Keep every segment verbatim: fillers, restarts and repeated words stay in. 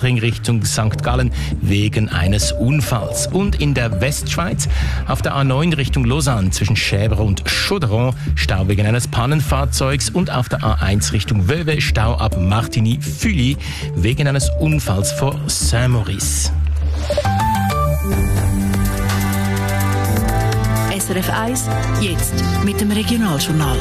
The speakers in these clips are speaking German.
Nürburgring Richtung Sankt Gallen wegen eines Unfalls. Und in der Westschweiz auf der A neun Richtung Lausanne zwischen Schäber und Chaudron Stau wegen eines Pannenfahrzeugs und auf der A eins Richtung Vevey Stau ab Martigny-Fully wegen eines Unfalls vor Saint-Maurice. S R F eins, jetzt mit dem Regionaljournal.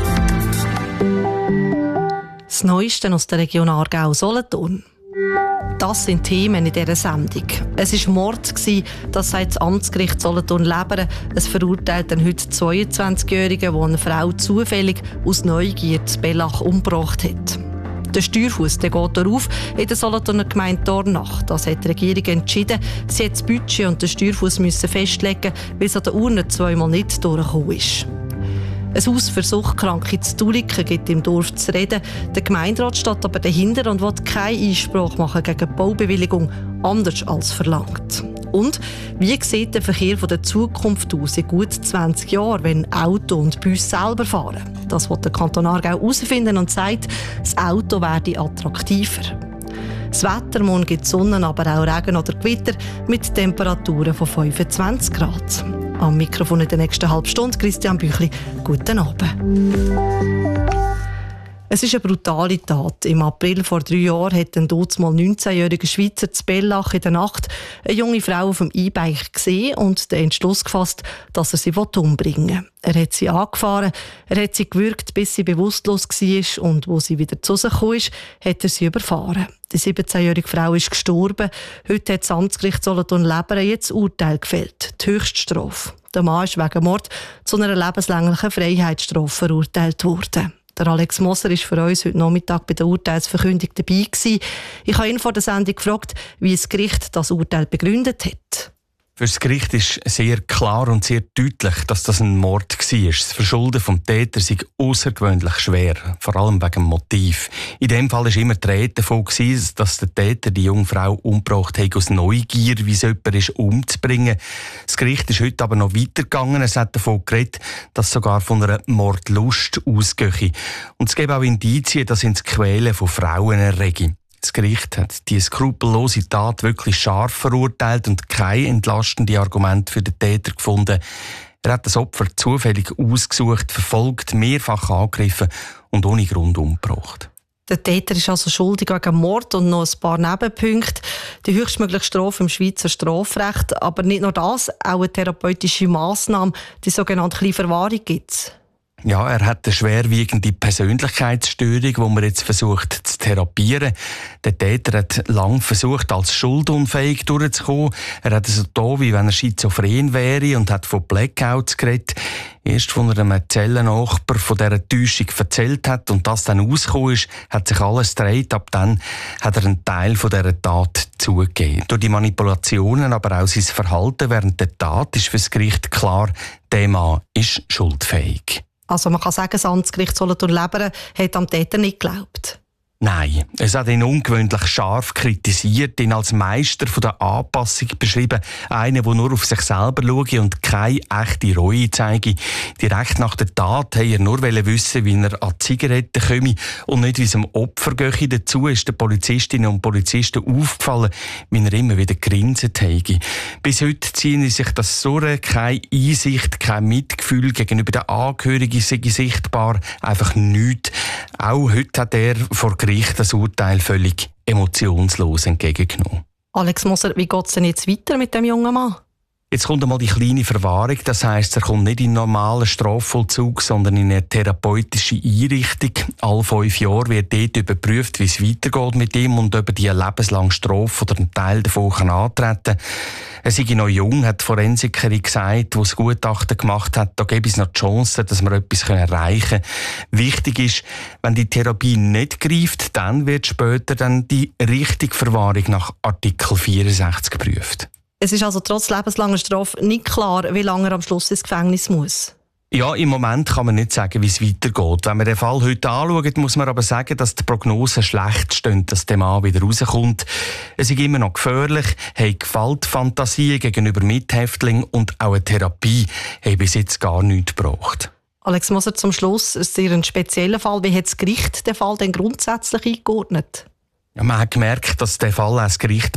Das Neueste aus der Region Aargau-Solothurn. Das sind Themen in dieser Sendung. Es war Mord, das sagt das Amtsgericht Solothurn-Leberen. Es verurteilt den heute zweiundzwanzigjährigen, der eine Frau zufällig aus Neugier zu Bellach umgebracht hat. Der Steuerfuss der geht darauf in der Solothurner Gemeinde Dornach. Das hat die Regierung entschieden. Sie hat das Budget und den Steuerfuss müssen festlegen, weil es an der Urne zweimal nicht durchgekommen ist. Ein Haus für Suchtkranke zu Duriken gibt im Dorf zu reden. Der Gemeinderat steht aber dahinter und will keinen Einspruch machen gegen die Baubewilligung, anders als verlangt. Und wie sieht der Verkehr von der Zukunft aus in gut zwanzig Jahren, wenn Auto und Bus selber fahren? Das will der Kanton Aargau herausfinden und sagt, das Auto werde attraktiver. Das Wetter, morgen gibt es Sonne, aber auch Regen oder Gewitter mit Temperaturen von fünfundzwanzig Grad. Am Mikrofon in der nächsten halben Stunde Christian Büchli. Guten Abend. Es ist eine brutale Tat. Im April vor drei Jahren hat ein damals neunzehnjähriger Schweizer zu Bellach in der Nacht eine junge Frau auf dem E-Bike gesehen und den Entschluss gefasst, dass er sie umbringen will. Er hat sie angefahren, er hat sie gewürgt, bis sie bewusstlos war und wo sie wieder zu sich kam, hat er sie überfahren. Die siebzehnjährige Frau ist gestorben. Heute hat das Amtsgericht Solothurn-Leberen jetzt Urteil gefällt, die Höchststrafe. Der Mann ist wegen Mord zu einer lebenslänglichen Freiheitsstrafe verurteilt worden. Der Alex Moser war für uns heute Nachmittag bei der Urteilsverkündung dabei gewesen. Ich habe ihn vor der Sendung gefragt, wie das Gericht das Urteil begründet hat. Für das Gericht ist sehr klar und sehr deutlich, dass das ein Mord war. Das Verschulden des Täters sei außergewöhnlich schwer, vor allem wegen dem Motiv. In dem Fall war immer die Rede davon, dass der Täter die junge Frau umgebracht hat aus Neugier, wie es jemand ist, umzubringen. Das Gericht ist heute aber noch weitergegangen. Es hat davon geredet, dass sogar von einer Mordlust ausgehe. Und es gibt auch Indizien, dass ins Quälen von Frauen errege. Das Gericht hat die skrupellose Tat wirklich scharf verurteilt und keine entlastenden Argumente für den Täter gefunden. Er hat das Opfer zufällig ausgesucht, verfolgt, mehrfach angegriffen und ohne Grund umgebracht. Der Täter ist also schuldig wegen Mord und noch ein paar Nebenpunkte. Die höchstmögliche Strafe im Schweizer Strafrecht. Aber nicht nur das, auch eine therapeutische Massnahme, die sogenannte Kleinverwahrung gibt es. Ja, er hat eine schwerwiegende Persönlichkeitsstörung, die man jetzt versucht zu therapieren. Der Täter hat lange versucht, als schuldunfähig durchzukommen. Er hat so da, wie wenn er schizophren wäre und hat von Blackouts geredet. Erst als er einem Zellennachbar von dieser Täuschung erzählt hat und das dann rausgekommen ist, hat sich alles gedreht. Ab dann hat er einen Teil von dieser Tat zugegeben. Durch die Manipulationen, aber auch sein Verhalten während der Tat ist für das Gericht klar, der Mann ist schuldfähig. Also man kann sagen, das Amtsgericht Solothurn-Leberen hat am Täter nicht geglaubt. Nein, es hat ihn ungewöhnlich scharf kritisiert, ihn als Meister von der Anpassung beschrieben, einer, der nur auf sich selber schaue und keine echte Reue zeige. Direkt nach der Tat wollte er nur wissen, wie er an Zigaretten komme und nicht, wie es dem Opfer gehe. Dazu ist den Polizistinnen und Polizisten aufgefallen, wie er immer wieder grinset habe. Bis heute ziehen sich das Surren, keine Einsicht, kein Mitgefühl gegenüber den Angehörigen sei sichtbar, einfach nichts. Auch heute hat er vor Gericht das Urteil völlig emotionslos entgegengenommen. Alex Moser, wie geht es denn jetzt weiter mit dem jungen Mann? Jetzt kommt einmal die kleine Verwahrung, das heisst, er kommt nicht in einen normalen Strafvollzug, sondern in eine therapeutische Einrichtung. Alle fünf Jahre wird dort überprüft, wie es weitergeht mit ihm und ob er die lebenslange Strafe oder einen Teil davon kann antreten kann. Er sei noch jung, hat die Forensikerin gesagt, die das Gutachten gemacht hat, da gäbe es noch die Chance, dass wir etwas erreichen können. Wichtig ist, wenn die Therapie nicht greift, dann wird später dann die richtige Verwahrung nach Artikel vierundsechzig geprüft. Es ist also trotz lebenslanger Strafe nicht klar, wie lange er am Schluss ins Gefängnis muss. Ja, im Moment kann man nicht sagen, wie es weitergeht. Wenn man den Fall heute anschaut, muss man aber sagen, dass die Prognosen schlecht stehen, dass der Mann wieder rauskommt. Es ist immer noch gefährlich, hat Gewaltfantasien gegenüber Mithäftlingen und auch eine Therapie hat bis jetzt gar nichts gebraucht. Alex Moser, zum Schluss ist sehr ein spezieller Fall. Wie hat das Gericht den Fall denn grundsätzlich eingeordnet? Ja, man hat gemerkt, dass der Fall als Gericht